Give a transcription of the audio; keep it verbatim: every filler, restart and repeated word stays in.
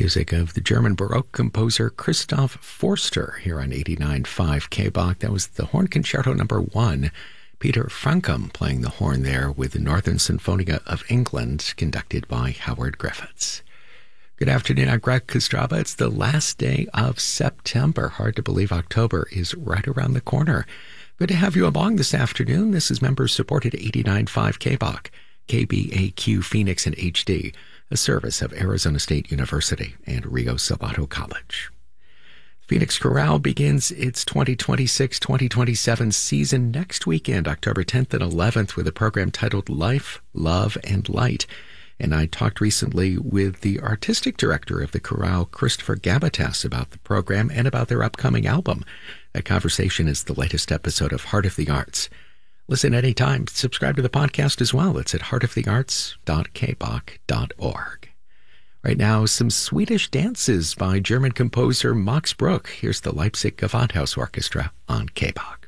music of the German Baroque composer Christoph Forster here on eighty-nine point five K B O C. That was the Horn Concerto number one. Peter Frankum playing the horn there with the Northern Sinfonia of England, conducted by Howard Griffiths. Good afternoon, I'm Greg Kostraba. It's the last day of September. Hard to believe October is right around the corner. Good to have you along this afternoon. This is member-supported eighty-nine point five K B O C, K B A Q Phoenix and H D, a service of Arizona State University and Rio Salado College. Phoenix Chorale begins its twenty twenty-six twenty twenty-seven season next weekend, October tenth and eleventh, with a program titled Life, Love, and Light. And I talked recently with the artistic director of the chorale, Christopher Gabatas, about the program and about their upcoming album. That conversation is the latest episode of Heart of the Arts. Listen anytime. Subscribe to the podcast as well. It's at heart of the arts dot k b o c dot org. Right now, some Swedish dances by German composer Max Bruch. Here's the Leipzig Gewandhaus Orchestra on K B O C.